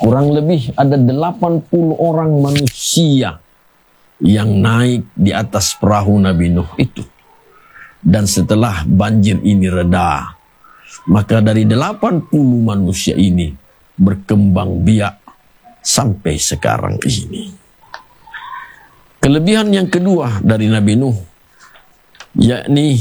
kurang lebih ada 80 orang manusia yang naik di atas perahu Nabi Nuh itu. Dan setelah banjir ini reda, maka dari 80 manusia ini berkembang biak sampai sekarang ini. Kelebihan yang kedua dari Nabi Nuh, yakni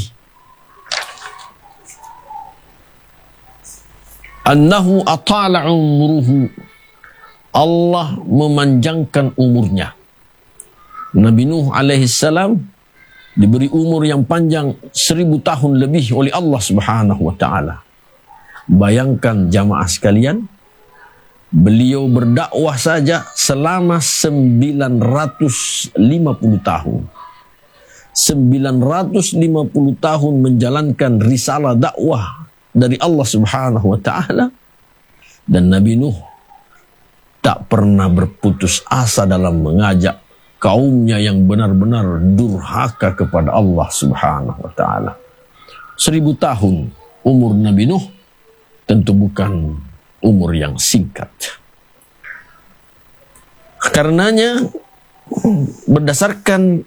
annahu atala umruhu, Allah memanjangkan umurnya. Nabi Nuh alaihissalam diberi umur yang panjang 1000 tahun lebih oleh Allah Subhanahu wa taala. Bayangkan jamaah sekalian, beliau berdakwah saja selama 950 tahun. 950 tahun menjalankan risalah dakwah dari Allah Subhanahu wa taala, dan Nabi Nuh tak pernah berputus asa dalam mengajak kaumnya yang benar-benar durhaka kepada Allah Subhanahu wa taala. 1000 tahun umur Nabi Nuh tentu bukan umur yang singkat. Karenanya berdasarkan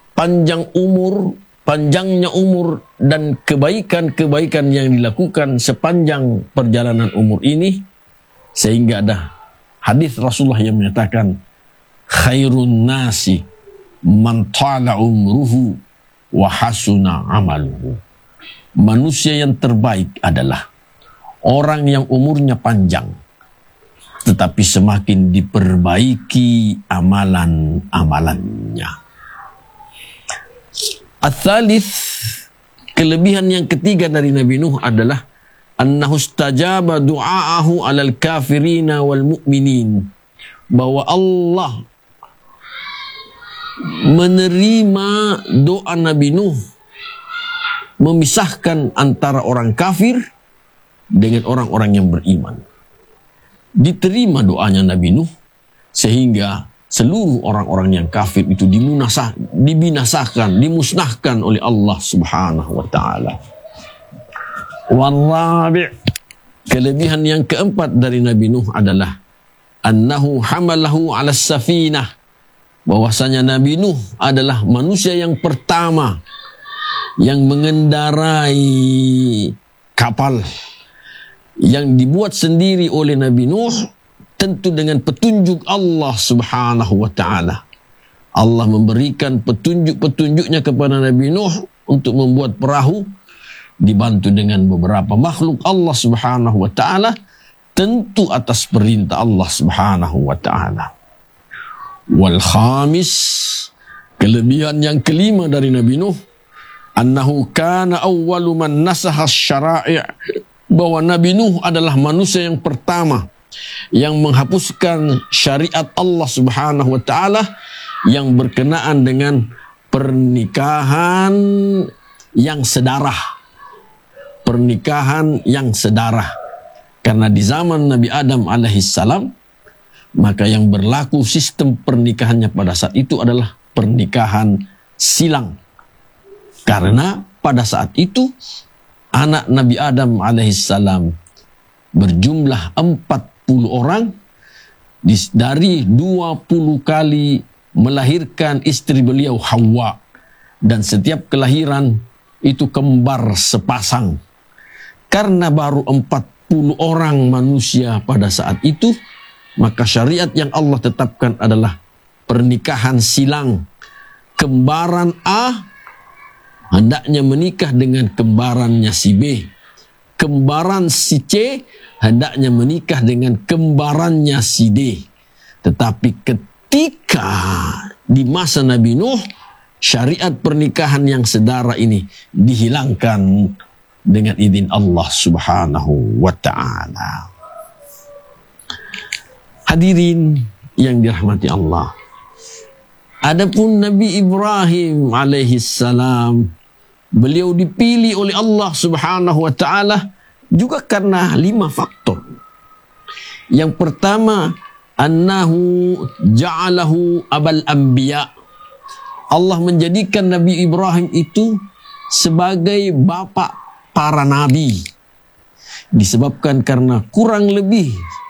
panjangnya umur dan kebaikan-kebaikan yang dilakukan sepanjang perjalanan umur ini, sehingga ada hadis Rasulullah yang menyatakan khairun nasi man tala umruhu wa hasuna amaluhu. Manusia yang terbaik adalah orang yang umurnya panjang tetapi semakin diperbaiki amalan-amalannya. Ats-tsalits, kelebihan yang ketiga dari Nabi Nuh adalah annahu istajaba du'aahu 'alal kafirina wal mu'minin, bahwa Allah menerima doa Nabi Nuh memisahkan antara orang kafir dengan orang-orang yang beriman. Diterima doanya Nabi Nuh sehingga seluruh orang-orang yang kafir itu dibinasakan, dimusnahkan oleh Allah Subhanahu wa taala. Warabi', kelebihan yang keempat dari Nabi Nuh adalah annahu hamalahu 'ala safinah, bahwasanya Nabi Nuh adalah manusia yang pertama yang mengendarai kapal yang dibuat sendiri oleh Nabi Nuh, tentu dengan petunjuk Allah Subhanahu wa taala. Allah memberikan petunjuk-petunjuknya kepada Nabi Nuh untuk membuat perahu, dibantu dengan beberapa makhluk Allah Subhanahu wa taala, tentu atas perintah Allah Subhanahu wa taala. Wal khamis, kelebihan yang kelima dari Nabi Nuh, annahu kana awwalu man nasaha syara'i', bahwa Nabi Nuh adalah manusia yang pertama yang menghapuskan syariat Allah Subhanahu wa taala yang berkenaan dengan pernikahan yang sedarah. Pernikahan yang sedarah. Karena di zaman Nabi Adam alaihissalam, maka yang berlaku sistem pernikahannya pada saat itu adalah pernikahan silang. Karena pada saat itu anak Nabi Adam alaihissalam berjumlah 40 orang, dari 20 kali melahirkan istri beliau Hawa, dan setiap kelahiran itu kembar sepasang. Karena baru 40 orang manusia pada saat itu, maka syariat yang Allah tetapkan adalah pernikahan silang. Kembaran A hendaknya menikah dengan kembarannya si B. Kembaran si C hendaknya menikah dengan kembarannya si D. Tetapi ketika di masa Nabi Nuh, syariat pernikahan yang sedara ini dihilangkan dengan izin Allah Subhanahu wa ta'ala. Hadirin yang dirahmati Allah, adapun Nabi Ibrahim alaihissalam, beliau dipilih oleh Allah Subhanahu wa ta'ala juga karena 5 faktor. Yang pertama, annahu ja'alahu abal anbiya. Allah menjadikan Nabi Ibrahim itu sebagai bapak para nabi. Disebabkan karena kurang lebih